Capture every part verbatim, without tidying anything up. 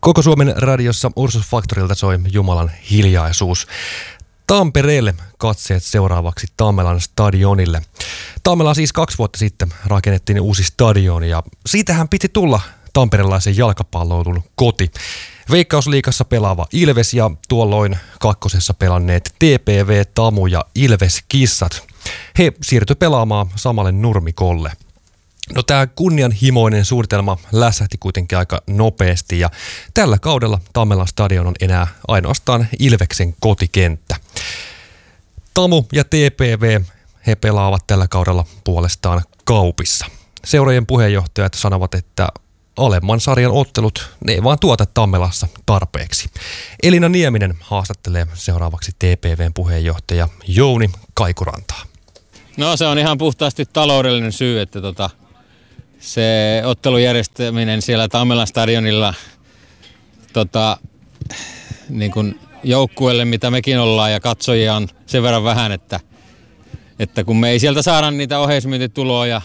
Koko Suomen radiossa Ursus Factorilta soi Jumalan hiljaisuus. Tampereelle katseet seuraavaksi Tammelan stadionille. Tammelaan siis kaksi vuotta sitten rakennettiin uusi stadion ja siitähän piti tulla tamperelaisen jalkapalloilun koti. Veikkausliigassa pelaava Ilves ja tuolloin kakkosessa pelanneet T P V Tamu ja Ilves Kissat. He siirtyi pelaamaan samalle nurmikolle. No tämä kunnianhimoinen suunnitelma lässähti kuitenkin aika nopeasti ja tällä kaudella Tammelan stadion on enää ainoastaan Ilveksen kotikenttä. Tamu ja T P V, he pelaavat tällä kaudella puolestaan Kaupissa. Seurojen puheenjohtajat sanovat, että alemman sarjan ottelut, ne ei vaan tuota Tammelassa tarpeeksi. Elina Nieminen haastattelee seuraavaksi T P V:n puheenjohtaja Jouni Kaikurantaa. No se on ihan puhtaasti taloudellinen syy, että tota, se ottelun järjestäminen siellä Tammelan stadionilla tota, niin kuin joukkueelle, mitä mekin ollaan ja katsojia on sen verran vähän, että, että kun me ei sieltä saada niitä oheismyyntituloja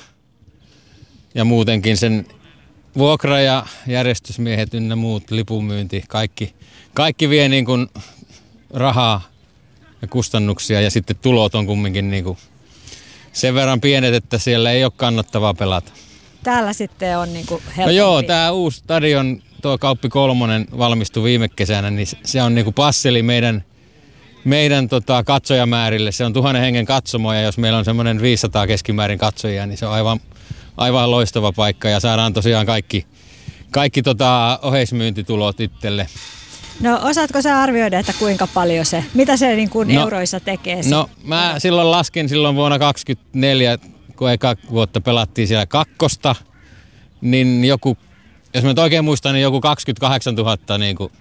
ja muutenkin sen vuokra- ja järjestysmiehet ynnä muut, lipunmyynti, kaikki, kaikki vie niin kuin rahaa ja kustannuksia ja sitten tulot on kumminkin niin kuin sen verran pienet, että siellä ei ole kannattavaa pelata. Täällä sitten on niin kuin helpompi. No joo, tämä uusi stadion, tuo Kauppi kolmonen valmistui viime kesänä, niin se on niin kuin passeli meidän, meidän tota, katsojamäärille. Se on tuhannen hengen katsomoja, jos meillä on semmoinen viisisataa keskimäärin katsojia, niin se on aivan, aivan loistava paikka ja saadaan tosiaan kaikki, kaikki tota, oheismyyntitulot itselle. No osaatko sä arvioida, että kuinka paljon se, mitä se niin kuin no, euroissa tekee? Se? No mä silloin laskin silloin vuonna kaksikymmentäneljä, kun eka vuotta pelattiin siellä kakkosta, niin joku, jos mä nyt oikein muistan, niin joku kaksikymmentäkahdeksantuhatta niin kuin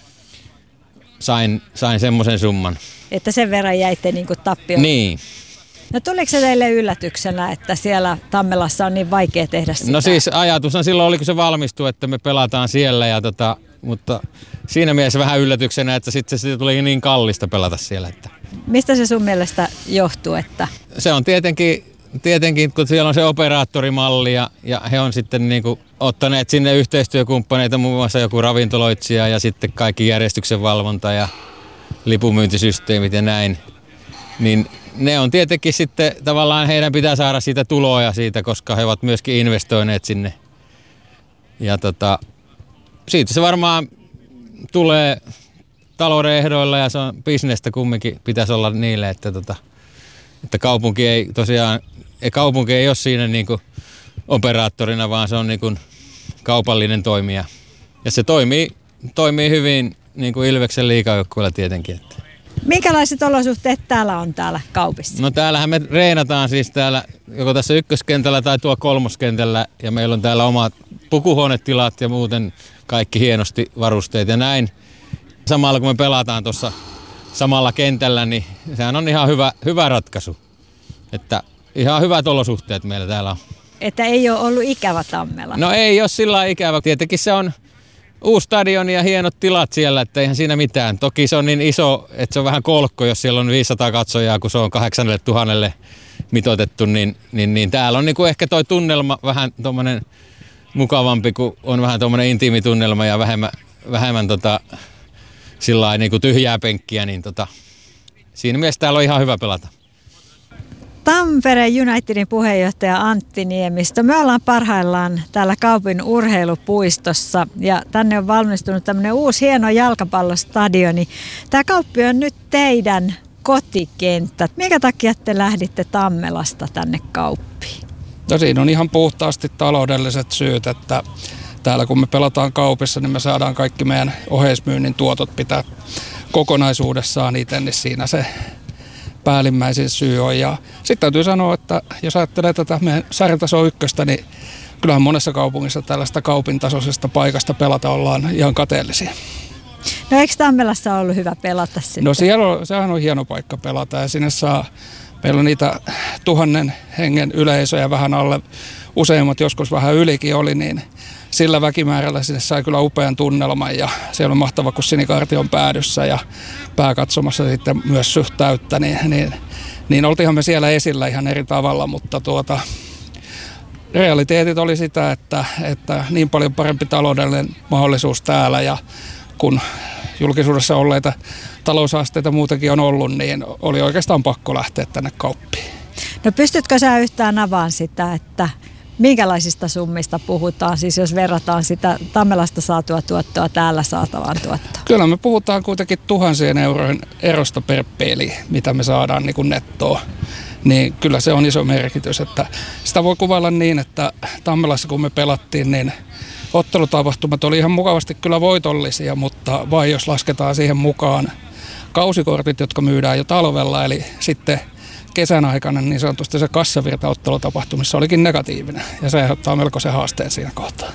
sain, sain semmoisen summan. Että sen verran jäitte niin kuin tappioon. Niin. No tuliko se teille yllätyksenä, että siellä Tammelassa on niin vaikea tehdä sitä? No siis ajatusna silloin oli, kun se valmistui, että me pelataan siellä, ja tota, mutta siinä mielessä vähän yllätyksenä, että sitten se tuli niin kallista pelata siellä. Että. Mistä se sun mielestä johtuu? Että? Se on tietenkin, tietenkin, kun siellä on se operaattorimalli ja, ja he on sitten niin kuin ottaneet sinne yhteistyökumppaneita, muun muassa joku ravintoloitsija ja sitten kaikki järjestyksen valvonta ja lipunmyyntisysteemit ja näin. Niin ne on tietenkin sitten tavallaan heidän pitää saada siitä tuloja siitä, koska he ovat myöskin investoineet sinne. Ja tota, siitä se varmaan tulee talouden ehdoilla ja se on bisnestä kumminkin pitäisi olla niille, että, tota, että kaupunki ei tosiaan, kaupunki ei ole siinä niin kuin operaattorina, vaan se on niin kuin kaupallinen toimija. Ja se toimii, toimii hyvin niin kuin Ilveksen liigajoukkueella tietenkin. Että. Minkälaiset olosuhteet täällä on täällä Kaupissa? No täällähän me reenataan siis täällä joko tässä ykköskentällä tai tuo kolmoskentällä ja meillä on täällä omat pukuhuonetilat ja muuten kaikki hienosti varusteet ja näin. Samalla kun me pelataan tuossa samalla kentällä, niin sehän on ihan hyvä, hyvä ratkaisu. Että ihan hyvät olosuhteet meillä täällä on. Että ei ole ollut ikävä Tammela? No ei ole sillä lailla ikävä. Tietenkin se on uusi stadion ja hienot tilat siellä, että eihän siinä mitään. Toki se on niin iso, että se on vähän kolkko, jos siellä on viisisataa katsojaa, kun se on kahdeksannelle tuhannelle mitoitettu, niin, niin, niin täällä on niin kuin ehkä toi tunnelma vähän tommonen mukavampi, kun on vähän tommonen intiimi tunnelma ja vähemmän, vähemmän tota, sillain niin kuin tyhjää penkkiä, niin tota, siinä mielessä täällä on ihan hyvä pelata. Tampere Unitedin puheenjohtaja Antti Niemistö. Me ollaan parhaillaan täällä Kaupin urheilupuistossa ja tänne on valmistunut tämmöinen uusi hieno jalkapallostadioni. Tämä Kauppi on nyt teidän kotikenttä. Minkä takia te lähditte Tammelasta tänne Kauppiin? No siinä on ihan puhtaasti taloudelliset syyt, että täällä kun me pelataan Kaupissa, niin me saadaan kaikki meidän oheismyynnin tuotot pitää kokonaisuudessaan itse, niin siinä se päällimmäisin syy on. Ja sitten täytyy sanoa, että jos ajattelee tätä meidän sarjataso ykköstä, niin kyllähän monessa kaupungissa tällaista Kaupin tasoisesta paikasta pelata ollaan ihan kateellisia. No eikö Tammelassa ollut hyvä pelata sitten? No siellä on, sehän on hieno paikka pelata ja sinne saa, meillä on niitä tuhannen hengen yleisöjä vähän alle, useimmat joskus vähän ylikin oli, niin sillä väkimäärällä sinne sai kyllä upean tunnelman ja siellä on mahtava, kun sinikartti on päädyssä ja pääkatsomassa sitten myös suht täyttä, niin, niin, niin oltiinhan me siellä esillä ihan eri tavalla, mutta tuota, realiteetit oli sitä, että, että niin paljon parempi taloudellinen mahdollisuus täällä ja kun julkisuudessa olleita taloushaasteita muutenkin on ollut, niin oli oikeastaan pakko lähteä tänne kauppiin. No pystytkö sä yhtään avaamaan sitä, että minkälaisista summista puhutaan, siis jos verrataan sitä Tammelasta saatua tuottoa täällä saatavaan tuottoon? Kyllä me puhutaan kuitenkin tuhansien eurojen erosta per peli, mitä me saadaan niin kuin nettoa. Niin kyllä se on iso merkitys. Että sitä voi kuvailla niin, että Tammelassa kun me pelattiin, niin ottelutapahtumat oli ihan mukavasti kyllä voitollisia, mutta vain jos lasketaan siihen mukaan kausikortit, jotka myydään jo talvella, eli sitten kesän aikana niin sanotusti se kassavirta ottelutapahtumissa olikin negatiivinen ja se aiheuttaa melkoisen haasteen siinä kohtaa.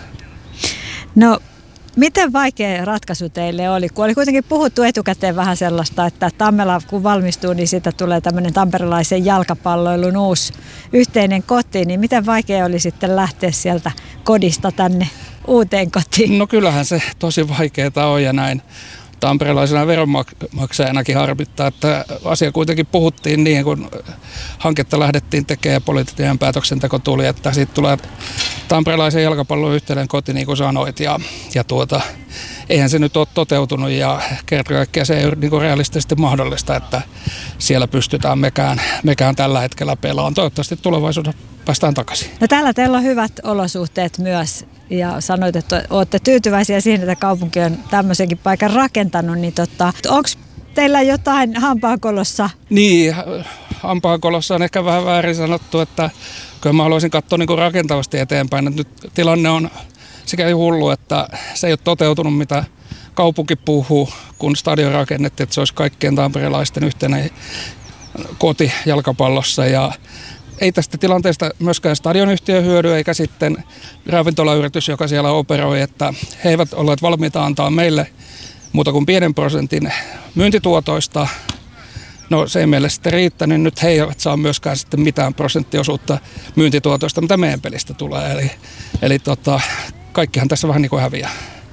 No miten vaikea ratkaisu teille oli, kun oli kuitenkin puhuttu etukäteen vähän sellaista, että Tammela kun valmistuu, niin siitä tulee tämmöinen tamperelaisen jalkapalloilun uusi yhteinen koti, niin miten vaikea oli sitten lähteä sieltä kodista tänne uuteen kotiin? No kyllähän se tosi vaikeaa on ja näin tamperelaisena veronmaksajanakin harmittaa, että asia kuitenkin puhuttiin niin, kun hanketta lähdettiin tekemään ja poliittinen päätöksenteko tuli, että siitä tulee tamperelaisen jalkapallon yhteinen koti, niin kuin sanoit, ja, ja tuota, eihän se nyt ole toteutunut ja kerta kaikkiaan se ei ole niin kuin realistisesti mahdollista, että siellä pystytään mekään, mekään tällä hetkellä pelaamaan. Toivottavasti tulevaisuudessa päästään takaisin. No täällä teillä on hyvät olosuhteet myös ja sanoit, että olette tyytyväisiä siihen, että kaupunki on tämmöisenkin paikan rakentanut, niin tota, onko teillä jotain hampaankolossa? Niin, hampaankolossa on ehkä vähän väärin sanottu, että kyllä mä haluaisin katsoa niin kuin rakentavasti eteenpäin. Että nyt tilanne on sikäli hullu, että se ei ole toteutunut, mitä kaupunki puhuu, kun stadion rakennettiin, että se olisi kaikkien tamperelaisten yhteinen koti jalkapallossa ja ei tästä tilanteesta myöskään stadionyhtiö hyödy, eikä sitten ravintolayritys, joka siellä operoi, että he eivät olleet valmiita antaa meille muuta kuin pienen prosentin myyntituotoista. No se ei meille sitten riittänyt, nyt he eivät saa myöskään sitten mitään prosenttiosuutta myyntituotoista, mitä meidän pelistä tulee. Eli, eli tota, kaikkihan tässä vähän niin kuin häviää.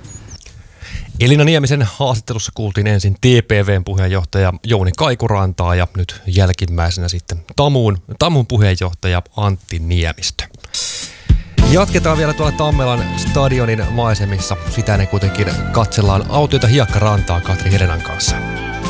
Elina Niemisen haastattelussa kuultiin ensin T P V:n puheenjohtaja Jouni Kaikurantaa ja nyt jälkimmäisenä sitten Tamuun, Tamun puheenjohtaja Antti Niemistö. Jatketaan vielä tuolla Tammelan stadionin maisemissa. Sitä ennen kuitenkin katsellaan autiota hiekkarantaa Katri Helenan kanssa.